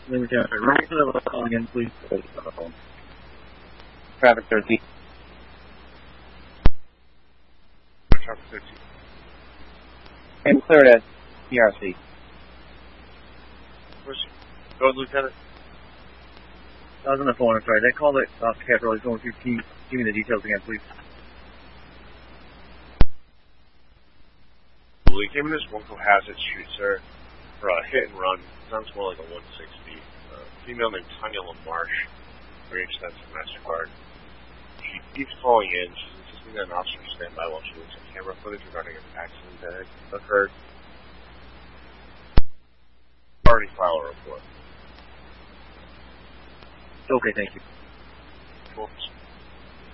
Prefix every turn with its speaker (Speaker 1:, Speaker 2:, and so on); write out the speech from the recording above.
Speaker 1: Right to the call again, please. Traffic 13.
Speaker 2: Traffic 13.
Speaker 1: And cleared at PRC.
Speaker 2: Go ahead, Lieutenant.
Speaker 1: I was on the phone, I'm sorry. That call that Capitol is going through. Can you give me the details again, please?
Speaker 2: We came in this one Cohasset shoot, sir, for a hit and run. Sounds more like a 160. Female named Tanya LaMarche. Very expensive MasterCard. She keeps calling in. She's insisting that an officer stand by while she looks at camera footage regarding an accident that had occurred. Already file a report.
Speaker 1: Okay, thank you.
Speaker 2: Cool.